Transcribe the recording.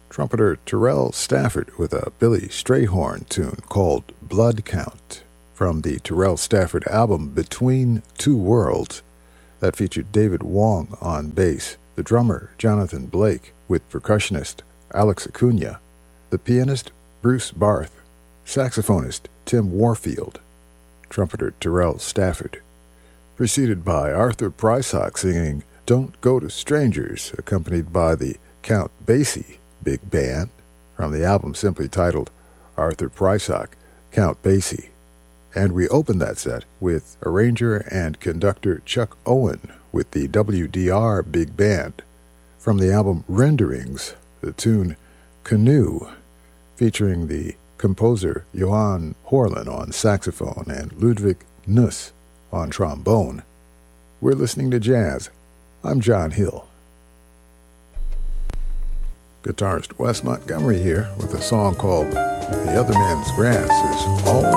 trumpeter Terrell Stafford with a Billy Strayhorn tune called Blood Count from the Terrell Stafford album Between Two Worlds that featured David Wong on bass, the drummer Jonathan Blake with percussionist Alex Acuna, the pianist Bruce Barth, saxophonist Tim Warfield, trumpeter Terrell Stafford, preceded by Arthur Prysock singing Don't Go to Strangers, accompanied by the Count Basie Big Band from the album simply titled Arthur Prysock, Count Basie. And we opened that set with arranger and conductor Chuck Owen with the WDR Big Band from the album Renderings, the tune Canoe, featuring the composer Johan Horlin on saxophone and Ludwig Nuss on trombone. We're listening to jazz. I'm John Hill. Guitarist Wes Montgomery here with a song called The Other Man's Grass Is Always